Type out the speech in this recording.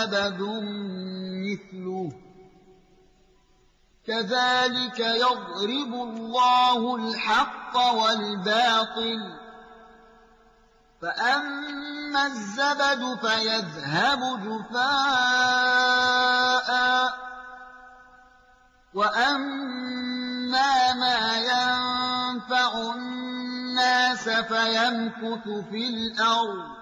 زبد مثله كذلك يضرب الله الحق والباطل فأما الزبد فيذهب جفاء وأما ما ينفع الناس فيمكث في الأرض